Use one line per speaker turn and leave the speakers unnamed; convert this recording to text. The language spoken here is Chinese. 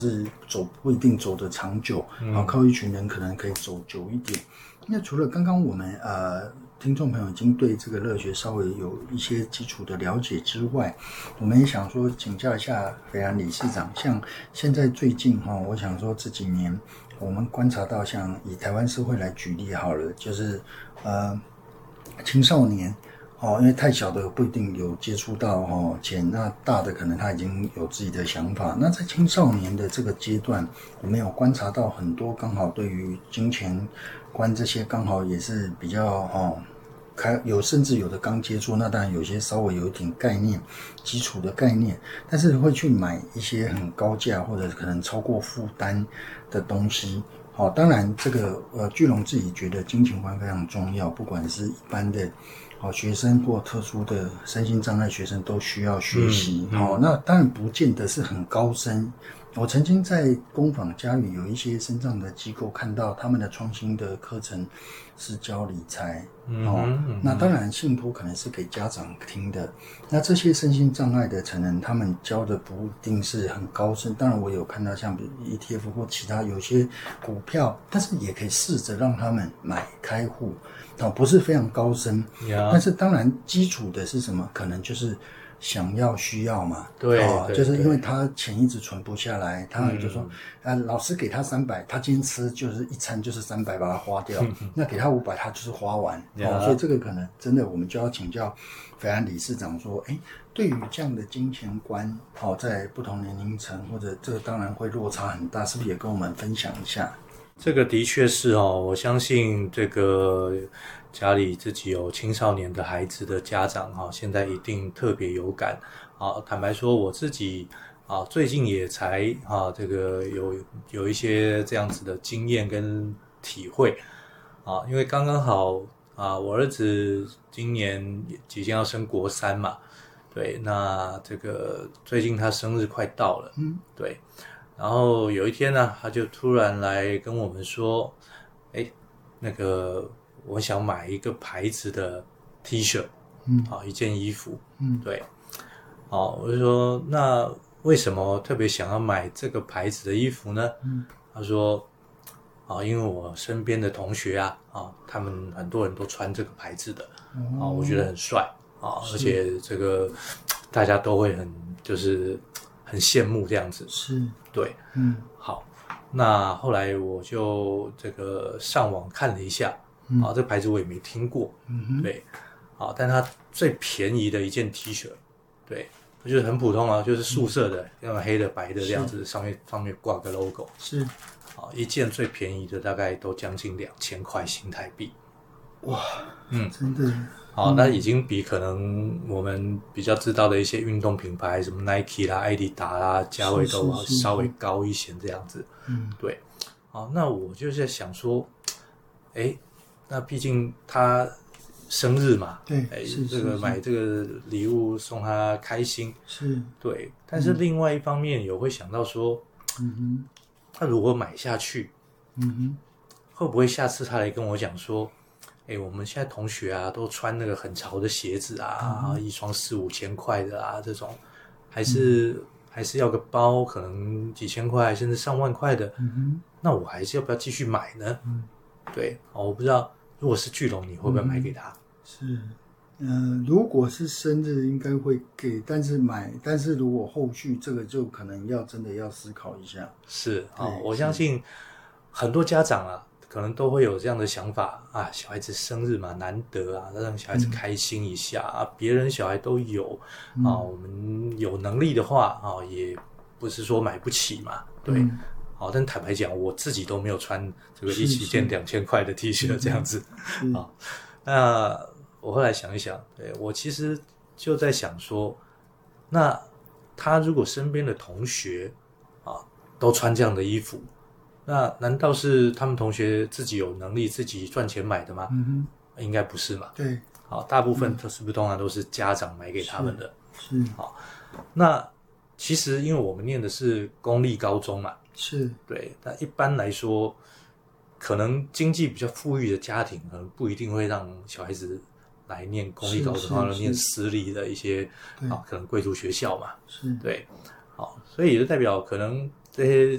是不一定走得长久，靠一群人可能可以走久一点。那除了刚刚我们听众朋友已经对这个热学稍微有一些基础的了解之外，我们也想说请教一下斐然理事长，像现在最近我想说这几年我们观察到，像以台湾社会来举例好了，就是青少年因为太小的不一定有接触到钱，那大的可能他已经有自己的想法。那在青少年的这个阶段，我们有观察到很多刚好对于金钱观这些刚好也是比较甚至有的刚接触，那当然有些稍微有一点概念，基础的概念，但是会去买一些很高价或者可能超过负担的东西。当然这个巨龙自己觉得金钱观非常重要，不管是一般的学生或特殊的身心障碍学生都需要学习。那当然不见得是很高深。我曾经在工坊嘉语有一些身障的机构看到他们的创新的课程是教理财。那当然信托可能是给家长听的。那这些身心障碍的成人他们教的不一定是很高深，当然我有看到像 ETF 或其他有些股票，但是也可以试着让他们买开户，不是非常高深。但是当然基础的是什么？可能就是需要嘛。
对，
就是因为他钱一直存不下来，他就说老师给他300，他今天吃就是一餐就是300把它花掉，那给他500他就是花完。所以这个可能真的我们就要请教斐然理事长说，对于这样的金钱观在不同年龄层或者这个当然会落差很大，是不是也跟我们分享一下？
这个的确是我相信这个家里自己有青少年的孩子的家长现在一定特别有感。坦白说我自己最近也才这个有一些这样子的经验跟体会因为刚刚好我儿子今年即将要升国3嘛，对，那这个最近他生日快到了，对，然后有一天呢，他就突然来跟我们说，那个我想买一个牌子的 T 恤，一件衣服，对，我就说那为什么特别想要买这个牌子的衣服呢？他说因为我身边的同学他们很多人都穿这个牌子的，我觉得很帅而且这个大家都会就是很羡慕这样子，
是，
对，好，那后来我就这个上网看了一下，这个牌子我也没听过，对，但它最便宜的一件 T 恤，对，就是很普通就是素色的，要黑的白的这样子，上面挂个 logo，
是，
一件最便宜的大概都将近2000块新台币，
哇，真的。
那已经比可能我们比较知道的一些运动品牌，什么 Nike 啦、艾迪达啦，价位都稍微高一些这样子。对。那我就在想说，那毕竟他生日嘛，
对，
这个买这个礼物送他开心，
是，
对。但是另外一方面也会想到说，他如果买下去，会不会下次他来跟我讲说？我们现在同学都穿那个很潮的鞋子一双4-5千块的这种，还是要个包，可能几千块甚至上万块的，那我还是要不要继续买呢？对，我不知道，如果是巨龙，你会不会买给他？
是，如果是生日应该会给，但是如果后续这个就可能真的要思考一下。
是我相信很多家长可能都会有这样的想法小孩子生日嘛，难得让小孩子开心一下别人小孩都有我们有能力的话也不是说买不起嘛，对，但坦白讲，我自己都没有穿这个一件2000块的 T 恤这样子那我后来想一想，对，我其实就在想说，那他如果身边的同学都穿这样的衣服，那难道是他们同学自己有能力自己赚钱买的吗？应该不是嘛。
对，
大部分是不是通常都是家长买给他们的？
是。
那其实因为我们念的是公立高中嘛，
是，
对，但一般来说，可能经济比较富裕的家庭，可能不一定会让小孩子来念公立高中，然后念私立的一些可能贵族学校嘛，
是，
对，所以也就代表可能这些